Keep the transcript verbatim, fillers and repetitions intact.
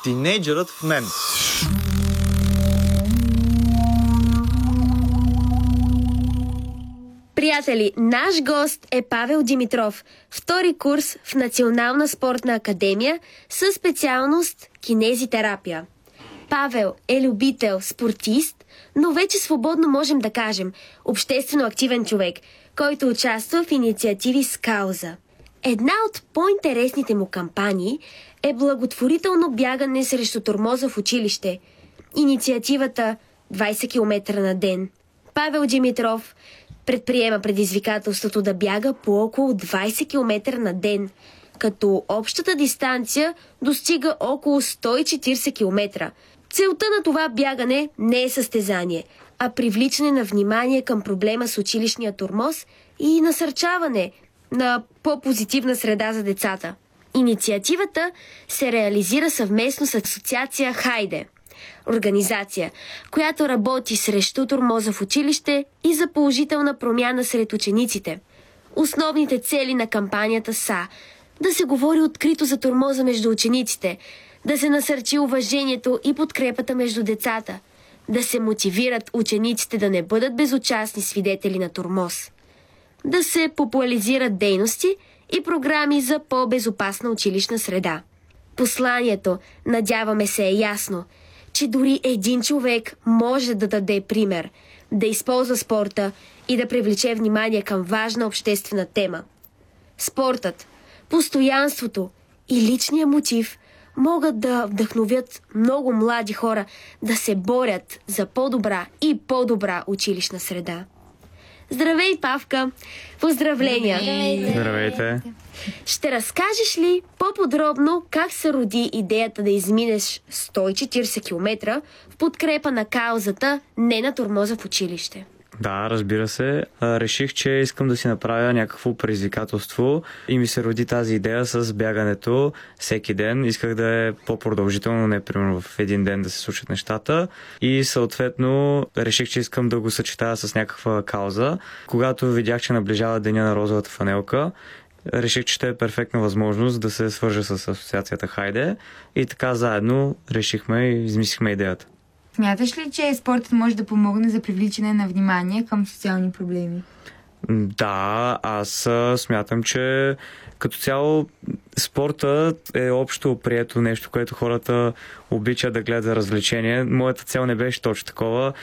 Тинейджърът в мен. Приятели, наш гост е Павел Димитров, втори курс в Национална спортна академия със специалност кинезитерапия. Павел е любител, спортист, но вече свободно можем да кажем обществено активен човек, който участва в инициативи с кауза. Една от по-интересните му кампании е благотворително бягане срещу тормоза в училище. Инициативата двайсет километра на ден. Павел Димитров предприема предизвикателството да бяга по около двайсет километра на ден, като общата дистанция достига около сто и четирийсет километра. Целта на това бягане не е състезание, а привличане на внимание към проблема с училищния тормоз и насърчаване на по-позитивна среда за децата. Инициативата се реализира съвместно с Асоциация Хайде, организация, която работи срещу тормоза в училище и за положителна промяна сред учениците. Основните цели на кампанията са да се говори открито за тормоза между учениците, да се насърчи уважението и подкрепата между децата, да се мотивират учениците да не бъдат безучастни свидетели на тормоз, да се популяризират дейности и програми за по-безопасна училищна среда. Посланието, надяваме се, е ясно, че дори един човек може да даде пример, да използва спорта и да привлече внимание към важна обществена тема. Спортът, постоянството и личния мотив могат да вдъхновят много млади хора да се борят за по-добра и по-добра училищна среда. Здравей, Павка! Поздравления! Здравейте! Здравейте! Ще разкажеш ли по-подробно как се роди идеята да изминеш сто и четирийсет километра в подкрепа на каузата "Не на тормоза в училище"? Да, разбира се. Реших, че искам да си направя някакво предизвикателство и ми се роди тази идея с бягането всеки ден. Исках да е по-продължително, не примерно в един ден да се случат нещата. И съответно реших, че искам да го съчетая с някаква кауза. Когато видях, че наближава деня на розовата фанелка, реших, че ще е перфектна възможност да се свържа с Асоциацията Хайде и така заедно решихме и измислихме идеята. Смяташ ли, че спортът може да помогне за привличане на внимание към социални проблеми? Да, аз смятам, че като цяло спортът е общо прието нещо, което хората обичат да гледат за развлечение. Моята цел не беше точно такова.